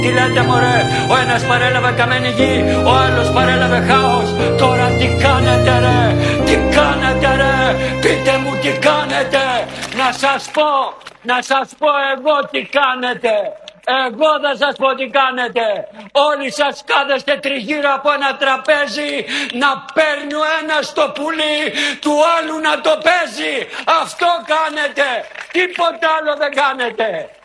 Τι λέτε μωρέ, ο ένας παρέλαβε καμένη γη, ο άλλος παρέλαβε χάος. Τώρα τι κάνετε ρε, τι κάνετε ρε, πείτε μου τι κάνετε. Να σας πω εγώ τι κάνετε. Εγώ θα σας πω τι κάνετε. Όλοι σας κάθεστε τριγύρω από ένα τραπέζι, να παίρνει ο ένας το πουλί του άλλου να το παίζει. Αυτό κάνετε, τίποτα άλλο δεν κάνετε.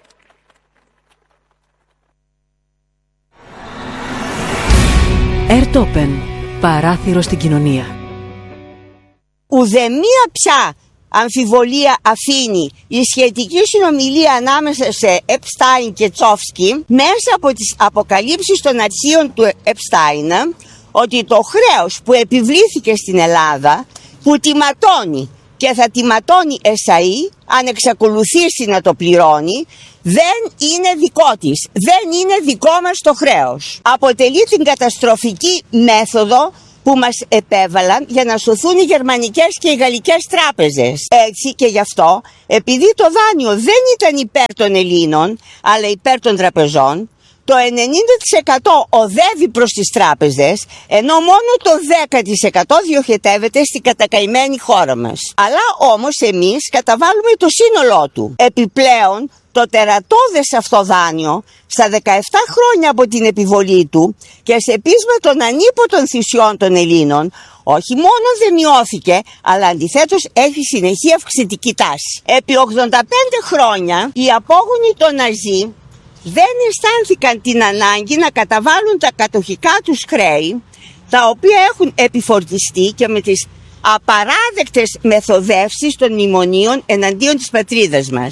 Ερτόπεν, παράθυρο στην κοινωνία. Ουδέμια πια αμφιβολία αφήνει η σχετική συνομιλία ανάμεσα σε Επστάιν και Τσόφσκι μέσα από τις αποκαλύψεις των αρχείων του Επστάιν ότι το χρέος που επιβλήθηκε στην Ελλάδα, που τιματώνει και θα τιματώνει εσαΐ αν εξακολουθήσει να το πληρώνει, δεν είναι δικό της, δεν είναι δικό μας το χρέος. Αποτελεί την καταστροφική μέθοδο που μας επέβαλαν για να σωθούν οι γερμανικές και οι γαλλικές τράπεζες. Έτσι και γι' αυτό, επειδή το δάνειο δεν ήταν υπέρ των Ελλήνων, αλλά υπέρ των τραπεζών, το 90% οδεύει προς τις τράπεζες, ενώ μόνο το 10% διοχετεύεται στην κατακαημένη χώρα μας. Αλλά όμως εμείς καταβάλουμε το σύνολό του. Επιπλέον, το τερατώδες αυτό δάνειο, στα 17 χρόνια από την επιβολή του και σε πείσμα των ανίποτων θυσιών των Ελλήνων, όχι μόνο δεν μειώθηκε, αλλά αντιθέτως έχει συνεχή αυξητική τάση. Επί 85 χρόνια, οι απόγονοι των Ναζί δεν αισθάνθηκαν την ανάγκη να καταβάλουν τα κατοχικά τους χρέη, τα οποία έχουν επιφορτιστεί και με τις απαράδεκτες μεθοδεύσεις των μνημονίων εναντίον της πατρίδας μας.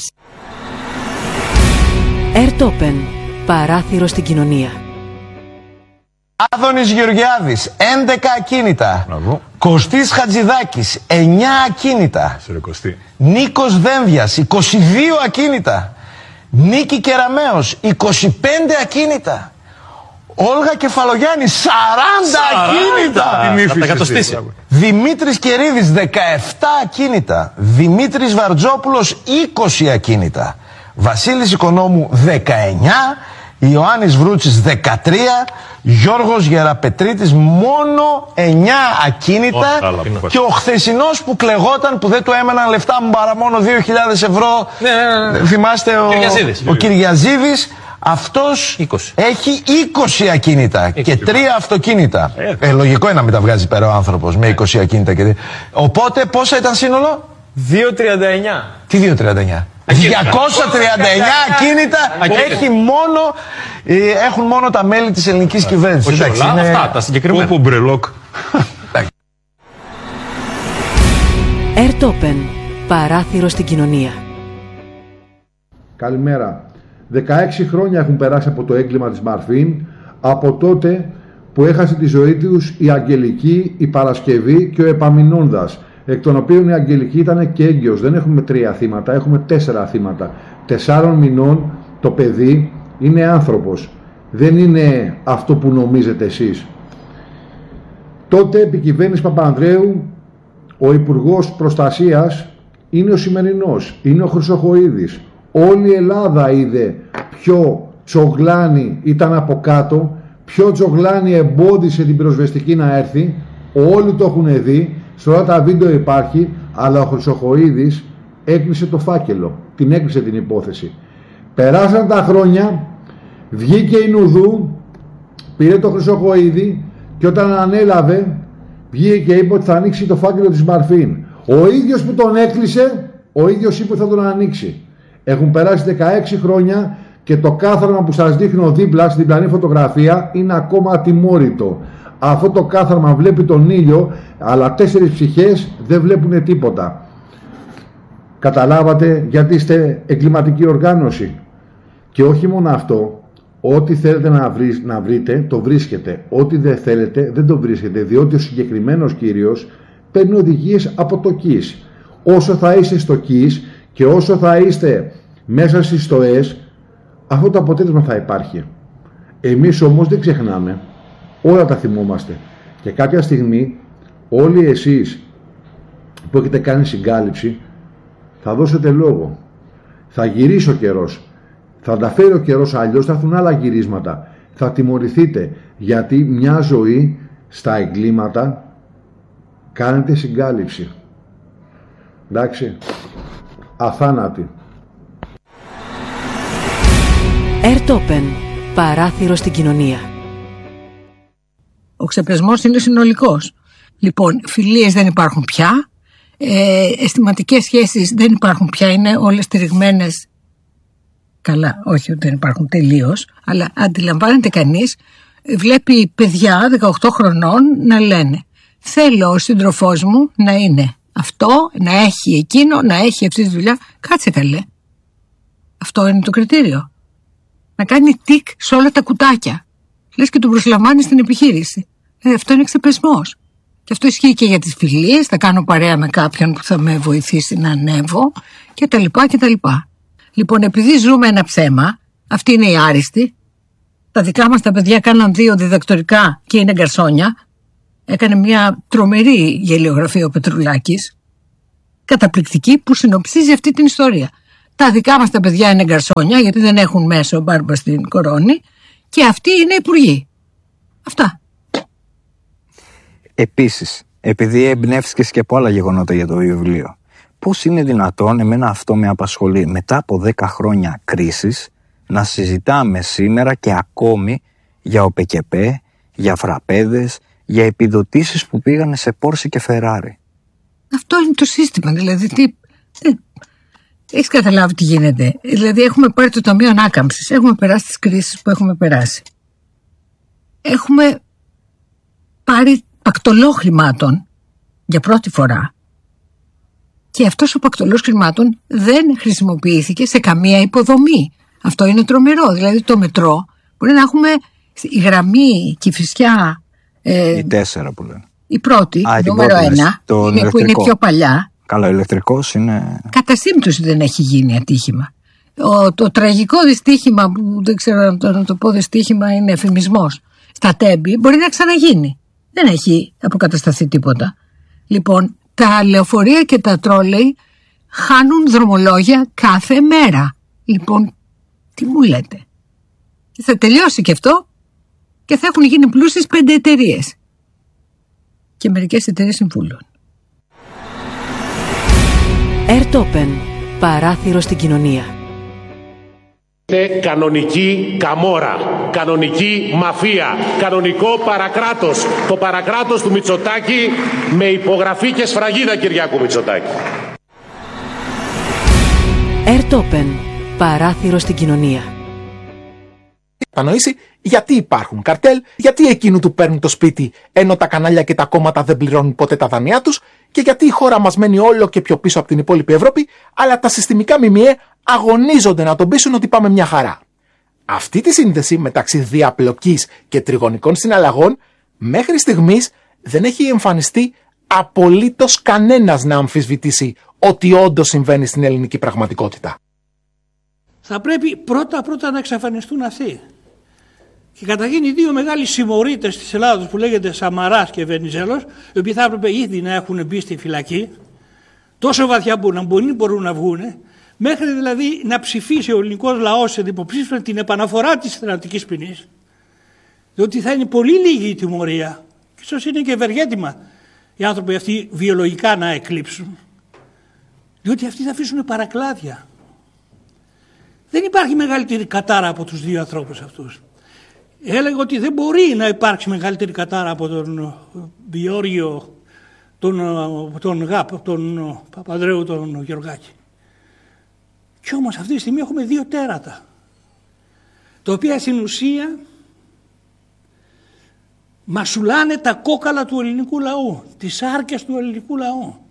Ερτόπεν, παράθυρο στην κοινωνία. Άδωνης Γεωργιάδης, 11 ακίνητα. Μπράβο. Κωστής Χατζηδάκης, 9 ακίνητα. Νίκος Δένδιας, 22 ακίνητα. Νίκη Κεραμέως, 25 ακίνητα. Όλγα Κεφαλογιάννη, 40 ακίνητα. Θα τα κατοστήσει. Δημήτρης Κερίδης, 17 ακίνητα. Δημήτρης Βαρτζόπουλος, 20 ακίνητα. Βασίλης Οικονόμου, 19. Ιωάννης Βρούτσης, 13. Γιώργος Γεραπετρίτης, μόνο 9 ακίνητα. Και ο χθεσινός που κλεγόταν, που δεν του έμεναν λεφτά μου παρά μόνο 2.000 ευρώ. Θυμάστε ο Κυριαζίδης. Αυτός 20. έχει 20 ακίνητα και 3 αυτοκίνητα. Λογικό είναι να μην τα βγάζει πέρα ο άνθρωπος με 20 ακίνητα. Οπότε πόσα ήταν σύνολο? 2.39. Τι 2.39? 239 ακίνητα έχουν μόνο τα μέλη της ελληνικής κυβέρνησης. Όχι όλα, αυτά τα συγκεκριμένα. Όπου μπρελόκ. Ερτόπεν, παράθυρο στην κοινωνία. Καλημέρα. 16 χρόνια έχουν περάσει από το έγκλημα της Μαρφίν, από τότε που έχασε τη ζωή τους η Αγγελική, η Παρασκευή και ο Επαμεινώντας, εκ των οποίων η Αγγελική ήταν και έγκυος. Δεν έχουμε 3 θύματα, έχουμε 4 θύματα. 4 μηνών το παιδί είναι άνθρωπος. Δεν είναι αυτό που νομίζετε εσείς. Τότε επί κυβέρνηση Παπανδρέου ο Υπουργός Προστασίας είναι ο σημερινός, είναι ο Χρυσοχοΐδης. Όλη η Ελλάδα είδε ποιο τσογλάνι ήταν από κάτω, ποιο τσογλάνι εμπόδισε την πυροσβεστική να έρθει. Όλοι το έχουν δει, σε όλα τα βίντεο υπάρχει, αλλά ο Χρυσοχοΐδης έκλεισε το φάκελο, την έκλεισε την υπόθεση. Περάσαν τα χρόνια, βγήκε η Νουδού, πήρε το Χρυσοχοΐδη και όταν ανέλαβε βγήκε και είπε ότι θα ανοίξει το φάκελο της Μαρφίν. Ο ίδιος που τον έκλεισε, ο ίδιος είπε ότι θα τον ανοίξει. Έχουν περάσει 16 χρόνια και το κάθαρμα που σας δείχνω δίπλα στην διπλανή φωτογραφία είναι ακόμα ατιμόρυτο. Αυτό το κάθαρμα βλέπει τον ήλιο, αλλά 4 ψυχές δεν βλέπουν τίποτα. Καταλάβατε γιατί είστε εγκληματική οργάνωση? Και όχι μόνο αυτό, ό,τι θέλετε να βρείτε το βρίσκετε, ό,τι δεν θέλετε δεν το βρίσκετε, διότι ο συγκεκριμένος κύριος παίρνει οδηγίες από το ΚΙΣ. Όσο θα είστε στο ΚΙΣ και όσο θα είστε μέσα στις στοές, αυτό το αποτέλεσμα θα υπάρχει. Εμείς όμως δεν ξεχνάμε, όλα τα θυμόμαστε. Και κάποια στιγμή όλοι εσείς που έχετε κάνει συγκάλυψη θα δώσετε λόγο. Θα γυρίσει ο καιρός. Θα τα φέρει ο καιρός, αλλιώς θα έρθουν άλλα γυρίσματα. Θα τιμωρηθείτε, γιατί μια ζωή στα εγκλήματα κάνετε συγκάλυψη. Εντάξει, αθάνατη. Ερτόπεν, παράθυρο στην κοινωνία. Ο ξεπεσμός είναι συνολικός. Λοιπόν, φιλίες δεν υπάρχουν πια, αισθηματικές σχέσεις δεν υπάρχουν πια, είναι όλες στηριγμένες. Καλά, όχι ότι δεν υπάρχουν τελείως, αλλά αντιλαμβάνεται κανείς, βλέπει παιδιά 18 χρονών να λένε θέλω ο σύντροφός μου να είναι αυτό, να έχει εκείνο, να έχει αυτή τη δουλειά. Κάτσε καλέ. Αυτό είναι το κριτήριο. Να κάνει τικ σε όλα τα κουτάκια. Λες και τον προσλαμβάνει στην επιχείρηση. Αυτό είναι ξεπεσμός. Και αυτό ισχύει και για τις φιλίες. Θα κάνω παρέα με κάποιον που θα με βοηθήσει να ανέβω και τα λοιπά και τα λοιπά. Λοιπόν, επειδή ζούμε ένα ψέμα, αυτή είναι η άριστη. Τα δικά μας τα παιδιά κάναν 2 διδακτορικά και είναι γκαρσόνια. Έκανε μια τρομερή γελιογραφία ο Πετρουλάκης, καταπληκτική, που συνοψίζει αυτή την ιστορία. Τα δικά μας τα παιδιά είναι γκαρσόνια, γιατί δεν έχουν μέσο μπάρμπα στην κορώνη, και αυτοί είναι υπουργοί. Αυτά. Επίσης, επειδή εμπνεύστηκες και από άλλα γεγονότα για το βιβλίο, πώς είναι δυνατόν, εμένα αυτό με απασχολεί, μετά από 10 χρόνια κρίσης, να συζητάμε σήμερα και ακόμη για ΟΠΕΚΕΠΕ, για φραπέδες, για επιδοτήσεις που πήγανε σε Πόρσε και Φεράρι. Αυτό είναι το σύστημα, δηλαδή έχεις καταλάβει τι γίνεται. Δηλαδή έχουμε πάρει το Ταμείο Ανάκαμψης, έχουμε περάσει τις κρίσεις που έχουμε περάσει. Έχουμε πάρει πακτολό χρημάτων για πρώτη φορά και αυτός ο πακτολός χρημάτων δεν χρησιμοποιήθηκε σε καμία υποδομή. Αυτό είναι τρομερό. Δηλαδή το μετρό μπορεί να έχουμε η γραμμή Κηφισιά, η 4 που λένε. Η πρώτη, νούμερο 1, που είναι πιο παλιά. Καλά, ο ηλεκτρικός είναι... Κατά σύμπτωση δεν έχει γίνει ατύχημα. Το τραγικό δυστύχημα, που δεν ξέρω να το πω δυστύχημα, είναι εφημισμός, στα Τέμπη, μπορεί να ξαναγίνει. Δεν έχει αποκατασταθεί τίποτα. Λοιπόν, τα λεωφορεία και τα τρόλεϊ χάνουν δρομολόγια κάθε μέρα. Λοιπόν, τι μου λέτε? Θα τελειώσει και αυτό και θα έχουν γίνει πλούσιες 5 εταιρείες. Και μερικές εταιρείες συμβούλων. Ερτόπεν, παράθυρο στην κοινωνία. Είναι κανονική καμόρα, κανονική μαφία, κανονικό παρακράτος. Το παρακράτος του Μητσοτάκη με υπογραφή και σφραγίδα Κυριάκου Μητσοτάκη. Ερτόπεν, παράθυρο στην κοινωνία. Κατανοήσει γιατί υπάρχουν καρτέλ, γιατί εκείνου του παίρνουν το σπίτι ενώ τα κανάλια και τα κόμματα δεν πληρώνουν ποτέ τα δανειά τους και γιατί η χώρα μας μένει όλο και πιο πίσω από την υπόλοιπη Ευρώπη, αλλά τα συστημικά ΜΜΕ αγωνίζονται να τον πείσουν ότι πάμε μια χαρά. Αυτή τη σύνδεση μεταξύ διαπλοκής και τριγωνικών συναλλαγών μέχρι στιγμής δεν έχει εμφανιστεί απολύτως κανένας να αμφισβητήσει ότι όντως συμβαίνει στην ελληνική πραγματικότητα. Θα πρέπει πρώτα να εξαφανιστούν αυτοί. Και καταρχήν οι 2 μεγάλοι συμμορίτες της Ελλάδος που λέγεται Σαμαράς και Βενιζέλος, οι οποίοι θα έπρεπε ήδη να έχουν μπει στη φυλακή, τόσο βαθιά που να μπορούν να βγουν, μέχρι δηλαδή να ψηφίσει ο ελληνικός λαός σε δημοψήφισμα την επαναφορά της θανατικής ποινής, διότι θα είναι πολύ λίγη η τιμωρία, και ίσως είναι και ευεργέτημα οι άνθρωποι αυτοί βιολογικά να εκλείψουν, διότι αυτοί θα αφήσουν παρακλάδια. Δεν υπάρχει μεγαλύτερη κατάρα από τους 2 ανθρώπους αυτούς. Έλεγα ότι δεν μπορεί να υπάρξει μεγαλύτερη κατάρα από τον Βιώργιο, τον ΓΑΠ, τον Παπανδρέου, τον Γεωργάκη. Και όμως αυτή τη στιγμή έχουμε 2 τέρατα, τα οποία στην ουσία μασουλάνε τα κόκαλα του ελληνικού λαού, τις άρκες του ελληνικού λαού.